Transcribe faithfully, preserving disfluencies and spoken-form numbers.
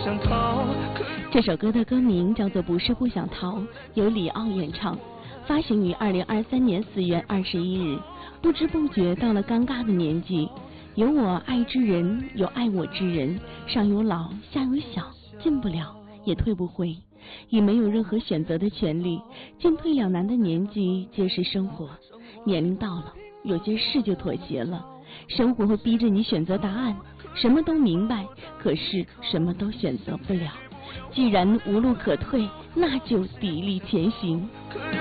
想逃。 这首歌的歌名叫做《不是不想逃》，由李奥演唱，发行于二零二三年四月二十一日。不知不觉到了尴尬的年纪，有我爱之人，有爱我之人，上有老，下有小，进不了也退不回，已没有任何选择的权利。进退两难的年纪皆是生活，年龄到了，有些事就妥协了。生活会逼着你选择答案，什么都明白，可是什么都选择不了。既然无路可退，那就砥砺前行。